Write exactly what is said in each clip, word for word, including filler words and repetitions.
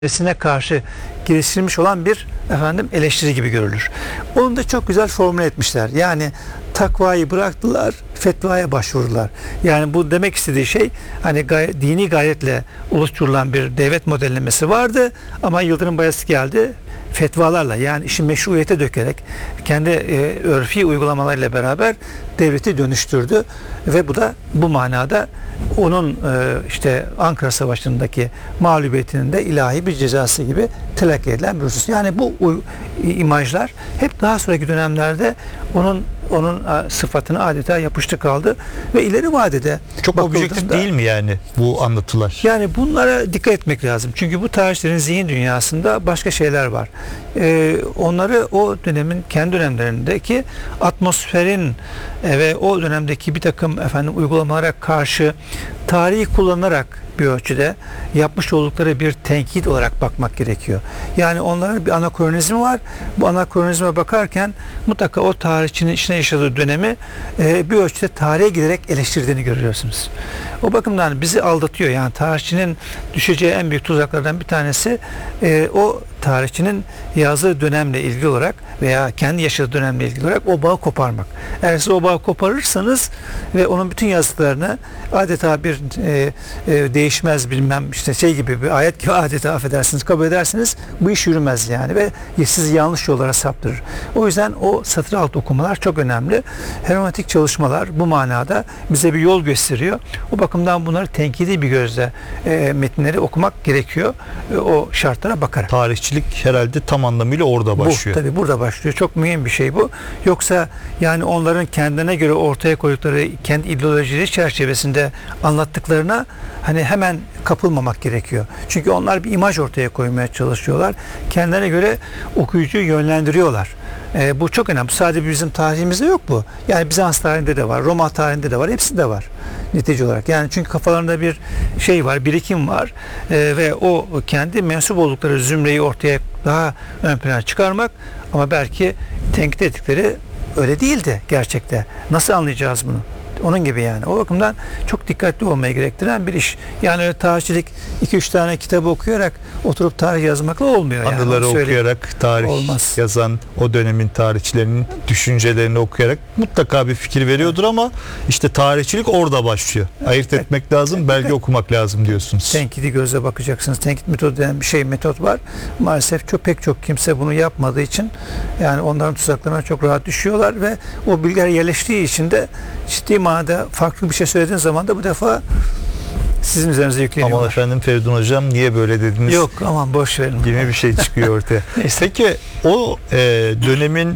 sine karşı geliştirilmiş olan bir efendim eleştiri gibi görülür. Onu da çok güzel formüle etmişler. Yani takvayı bıraktılar, fetvaya başvurdular. Yani bu demek istediği şey hani gay- dini gayretle oluşturulan bir devlet modellemesi vardı ama Yıldırım Bayezid geldi fetvalarla, yani işi meşruiyete dökerek kendi e, örfi uygulamalarıyla beraber devleti dönüştürdü ve bu da bu manada onun e, işte Ankara Savaşı'ndaki mağlubiyetinin de ilahi bir cezası gibi telakki edilen bir husus. Yani bu u- imajlar hep daha sonraki dönemlerde onun onun a, sıfatını adeta yapıştı kaldı ve ileri vadede Çok objektif değil mi yani bu anlatılar? Yani bunlara dikkat etmek lazım. Çünkü bu tarihçilerin zihin dünyasında başka şeyler var. Ee, onları o dönemin kendi dönemlerindeki atmosferin e, ve o dönemdeki bir takım efendim uygulamalara karşı tarihi kullanarak bir ölçüde yapmış oldukları bir tenkit olarak bakmak gerekiyor. Yani onların bir anakronizmi var. Bu anakronizme bakarken mutlaka o tarihçinin içine yaşadığı dönemi e, bir ölçüde tarihe giderek eleştirdiğini görüyorsunuz. O bakımdan bizi aldatıyor. Yani tarihçinin düşeceği en büyük tuzaklardan bir tanesi e, o tarihçinin yazdığı dönemle ilgili olarak veya kendi yaşadığı dönemle ilgili olarak o bağı koparmak. Eğer siz o bağı koparırsanız ve onun bütün yazdıklarını adeta bir e, e, değişmez bilmem işte şey gibi bir ayet gibi adeta affedersiniz kabul edersiniz, bu iş yürümez yani ve sizi yanlış yollara saptırır. O yüzden o satır altı okumalar çok önemli. Hermeneutik çalışmalar bu manada bize bir yol gösteriyor. O bakımdan bunları tenkidi bir gözle e, metinleri okumak gerekiyor. E, o şartlara bakarak. Tarihçilik herhalde tam anlamıyla orada başlıyor. Bu tabii burada başlıyor. Çok mühim bir şey bu. Yoksa yani onların kendine göre ortaya koydukları kendi ideolojileri çerçevesinde anlattıklarına hani hemen kapılmamak gerekiyor. Çünkü onlar bir imaj ortaya koymaya çalışıyorlar. Kendilerine göre okuyucuyu yönlendiriyorlar. E, bu çok önemli. Sadece bizim tarihimizde yok bu. Yani Bizans tarihinde de var, Roma tarihinde de var, hepsinde var netice olarak. Yani çünkü kafalarında bir şey var, birikim var e, ve o kendi mensup oldukları zümreyi ortaya daha ön plana çıkarmak, ama belki tenkit ettikleri öyle değildi gerçekte. Nasıl anlayacağız bunu? Onun gibi yani. O bakımdan çok dikkatli olmayı gerektiren bir iş. Yani öyle tarihçilik iki üç tane kitabı okuyarak oturup tarih yazmakla olmuyor. Yani. Anıları okuyarak tarih Olmaz. yazan o dönemin tarihçilerinin düşüncelerini okuyarak mutlaka bir fikir veriyordur ama işte tarihçilik orada başlıyor. Ayırt Evet. etmek lazım, Evet. belge okumak lazım diyorsunuz. Tenkidi gözle bakacaksınız. Tenkit metodu denen bir şey, metot var. Maalesef çok pek çok kimse bunu yapmadığı için yani onların tuzaklarına çok rahat düşüyorlar ve o bilgiler yerleştiği için de ciddi manada farklı bir şey söylediğiniz zaman da bu defa sizin üzerinize yükleniyorlar. Aman efendim Feridun Hocam niye böyle dediniz? Yok aman boş verin. Gibi bir şey çıkıyor ortaya. Peki o e, dönemin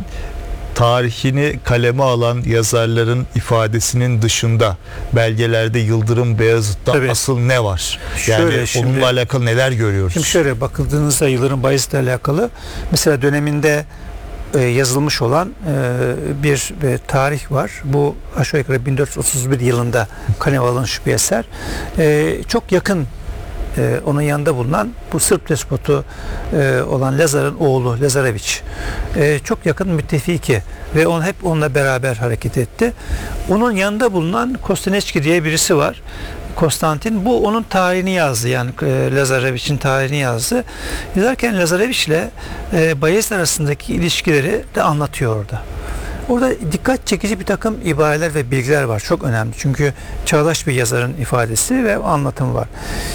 tarihini kaleme alan yazarların ifadesinin dışında belgelerde Yıldırım Beyazıt'ta Tabii. asıl ne var? Şöyle Yani şimdi- onunla alakalı neler görüyoruz? Şimdi şöyle bakıldığınızda Yıldırım Bayezid'le alakalı mesela döneminde e, yazılmış olan e, bir e, tarih var. Bu aşağı yukarı bin dört yüz otuz bir yılında kaleme alınmış bir eser. E, çok yakın e, onun yanında bulunan bu Sırp despotu e, olan Lazar'ın oğlu Lazareviç e, çok yakın müttefiki ve on hep onunla beraber hareket etti. Onun yanında bulunan Kostaneçki diye birisi var. Konstantin, bu onun tarihini yazdı, yani e, Lazareviç'in tarihini yazdı. Yazarken Lazareviç ile e, Bayezid arasındaki ilişkileri de anlatıyor orada. Orada dikkat çekici bir takım ibareler ve bilgiler var. Çok önemli. Çünkü çağdaş bir yazarın ifadesi ve anlatımı var.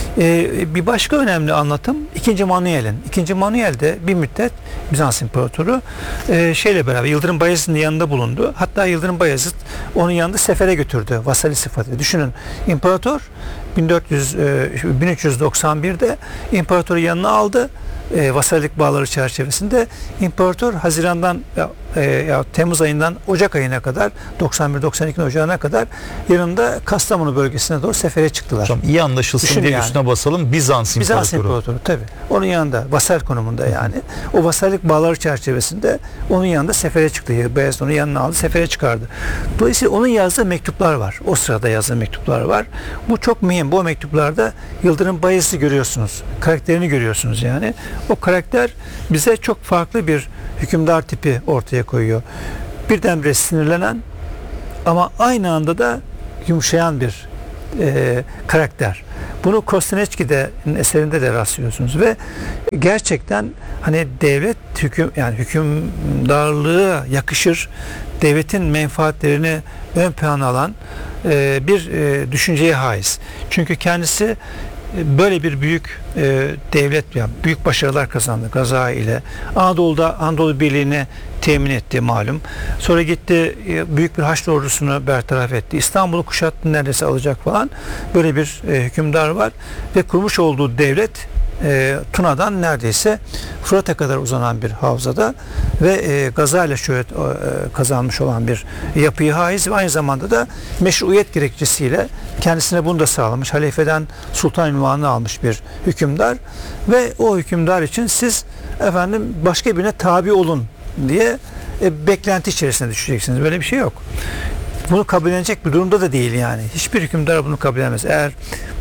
Ee, bir başka önemli anlatım ikinci. Manuel'in. ikinci. Manuel de bir müddet Bizans İmparatoru e, şeyle beraber Yıldırım Bayezid'in yanında bulundu. Hatta Yıldırım Bayezid onun yanında sefere götürdü. Vasali sıfatı. Düşünün, İmparator bin dört yüz, e, bin üç yüz doksan birde İmparatoru yanına aldı. E, vasallik bağları çerçevesinde İmparator Haziran'dan ya, e, ya Temmuz ayından Ocak ayına kadar doksan bir doksan iki Ocağı'na kadar yanında Kastamonu bölgesine doğru sefere çıktılar. Hocam iyi anlaşılsın Düşün diye yani. üstüne basalım. Bizans İmparatoru. Bizans İmparatoru tabi. Onun yanında vasal konumunda yani. O vasallik bağları çerçevesinde onun yanında sefere çıktı. Beyazıt onu yanına aldı, sefere çıkardı. Dolayısıyla onun yazdığı mektuplar var. O sırada yazdığı mektuplar var. Bu çok mühim. Bu mektuplarda Yıldırım Bayezid'i görüyorsunuz. Karakterini görüyorsunuz yani. O karakter bize çok farklı bir hükümdar tipi ortaya koyuyor. Birdenbire sinirlenen ama aynı anda da yumuşayan bir e, karakter. Bunu Kostanecki'de eserinde de rastlıyorsunuz ve gerçekten hani devlet hüküm yani hükümdarlığa yakışır, devletin menfaatlerini ön plana alan e, bir e, düşünceye haiz. Çünkü kendisi böyle bir büyük e, devlet, yani büyük başarılar kazandı Gaza ile. Anadolu'da Anadolu Birliği'ni temin etti malum. Sonra gitti e, büyük bir Haçlı ordusunu bertaraf etti. İstanbul'u kuşattı, neredeyse alacak falan. Böyle bir e, hükümdar var ve kurmuş olduğu devlet e, Tuna'dan neredeyse Fırat'a kadar uzanan bir havzada ve e, Gaza ile şöhret e, kazanmış olan bir yapıyı haiz ve aynı zamanda da meşruiyet gerekçesiyle kendisine bunu da sağlamış. Halifeden sultan unvanını almış bir hükümdar ve o hükümdar için siz efendim başka birine tabi olun diye e, beklenti içerisine düşeceksiniz. Böyle bir şey yok. Bunu kabullenecek bir durumda da değil yani. Hiçbir hükümdar bunu kabul edemez. Eğer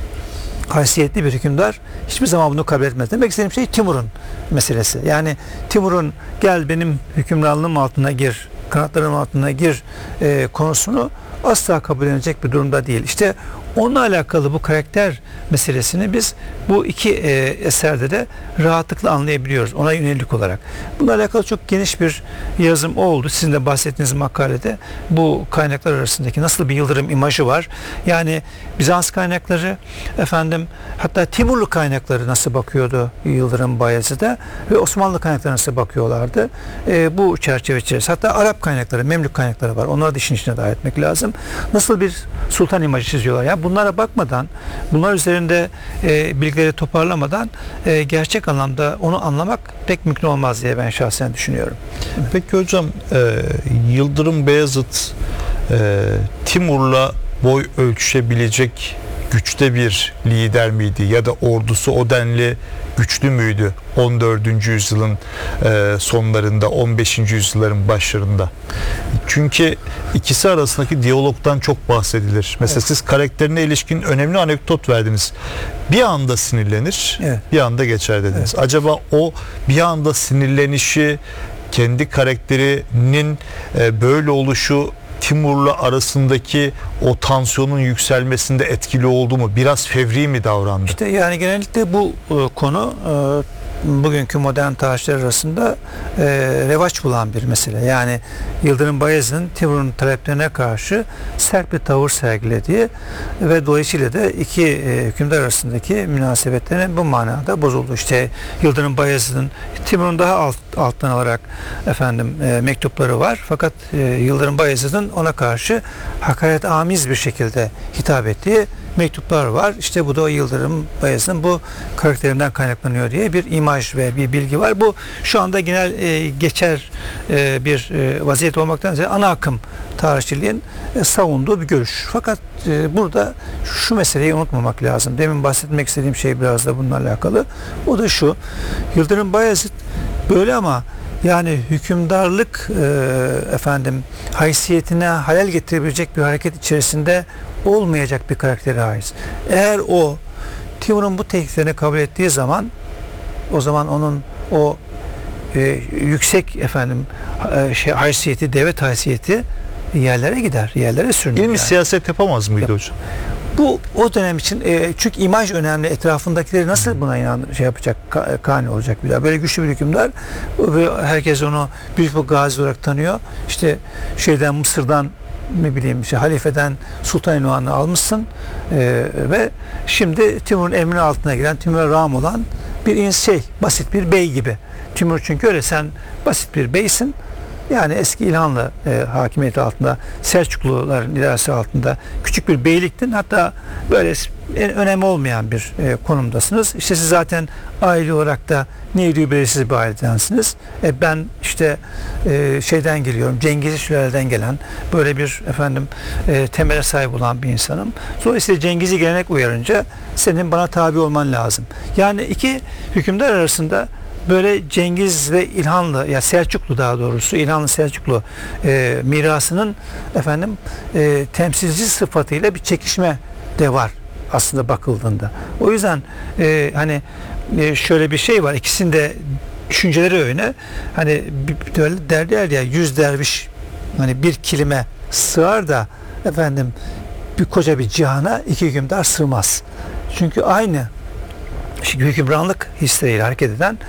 haysiyetli bir hükümdar hiçbir zaman bunu kabul etmez. Demek istediğim şey Timur'un meselesi. Yani Timur'un gel benim hükümranlığım altına gir, kanatlarım altına gir e, konusunu asla kabul edilecek bir durumda değil. İşte onunla alakalı bu karakter meselesini biz bu iki e, eserde de rahatlıkla anlayabiliyoruz. Ona yönelik olarak. Bununla alakalı çok geniş bir yazım oldu. Sizin de bahsettiğiniz makalede bu kaynaklar arasındaki nasıl bir yıldırım imajı var. Yani Bizans kaynakları, efendim hatta Timurlu kaynakları nasıl bakıyordu Yıldırım Bayezid'e ve Osmanlı kaynakları nasıl bakıyorlardı. E, bu çerçeve içerisinde. Hatta Arap kaynakları, Memlük kaynakları var. Onları da işin içine dahil etmek lazım. Nasıl bir sultan imajı çiziyorlar. Yani bunlara bakmadan, bunlar üzerinde e, bilgileri toparlamadan e, gerçek anlamda onu anlamak pek mümkün olmaz diye ben şahsen düşünüyorum. Peki hocam, e, Yıldırım Beyazıt e, Timur'la boy ölçüşebilecek güçte bir lider miydi ya da ordusu o denli güçlü müydü on dördüncü yüzyılın e, sonlarında, on beşinci yüzyılların başlarında? Çünkü ikisi arasındaki diyalogdan çok bahsedilir. Mesela evet. Siz karakterine ilişkin önemli anekdot verdiniz. Bir anda sinirlenir, evet. bir anda geçer dediniz. Evet. Acaba o bir anda sinirlenişi, kendi karakterinin e, böyle oluşu Timur'la arasındaki o tansiyonun yükselmesinde etkili oldu mu? Biraz fevri mi davrandı? İşte yani genellikle bu e, konu e, bugünkü modern tarihçiler arasında e, revaç bulan bir mesele. Yani Yıldırım Bayezid'in Timur'un taleplerine karşı sert bir tavır sergilediği ve dolayısıyla da iki e, hükümdar arasındaki münasebetlerin bu manada bozuldu. İşte Yıldırım Bayezid'in Timur'un daha alt, alttan alarak efendim e, mektupları var. Fakat e, Yıldırım Bayezid'in ona karşı hakaret amiz bir şekilde hitap ettiği mektuplar var. İşte bu da o Yıldırım Bayezid'in bu karakterinden kaynaklanıyor diye bir imaj ve bir bilgi var. Bu şu anda genel e, geçer e, bir e, vaziyet olmaktan ziyade ana akım tarihçiliğin e, savunduğu bir görüş. Fakat e, burada şu meseleyi unutmamak lazım. Demin bahsetmek istediğim şey biraz da bununla alakalı. O da şu. Yıldırım Bayezid böyle ama yani hükümdarlık e, efendim haysiyetine halel getirebilecek bir hareket içerisinde olmayacak bir karaktere haiz. Eğer o Timur'un bu tekliflerini kabul ettiği zaman o zaman onun o e, yüksek efendim e, şey haysiyeti, devlet haysiyeti yerlere gider, yerlere sürünür. İlmi yani. Siyaset yapamaz mıydı Yap. hocam? Bu o dönem için e, çünkü imaj önemli. Etrafındakileri nasıl buna inan şey yapacak, ka, kani olacak bir daha. Böyle güçlü bir hükümdar ve herkes onu büyük bir gazi olarak tanıyor. İşte şeyden Mısır'dan ne bileyim işte halifeden sultan unvanını almışsın e, ve şimdi Timur'un emrinin altına giren, Timur'a rağm olan bir şey, basit bir bey gibi. Timur çünkü öyle, sen basit bir beysin. Yani eski İlhanlı e, hakimiyeti altında, Selçukluların idaresi altında küçük bir beyliktin. Hatta böyle en önemli olmayan bir e, konumdasınız. İşte siz zaten aile olarak da Nevri belirsiz bir ailedensiniz. E, ben işte e, şeyden geliyorum, Cengizli sülaleden gelen böyle bir efendim e, temele sahip olan bir insanım. Dolayısıyla Cengizli gelenek uyarınca senin bana tabi olman lazım. Yani iki hükümdar arasında böyle Cengiz ve İlhanlı, ya Selçuklu daha doğrusu İlhanlı Selçuklu e, mirasının efendim e, temsilci sıfatıyla bir çekişme de var aslında bakıldığında. O yüzden e, hani e, şöyle bir şey var, ikisinde düşünceleri öyle. Hani böyle derler ya, yüz derviş hani bir kilime sığar da efendim bir koca bir cihana iki hükümdar sığmaz. Çünkü aynı Şimdi hükümranlık hisleriyle hareket eden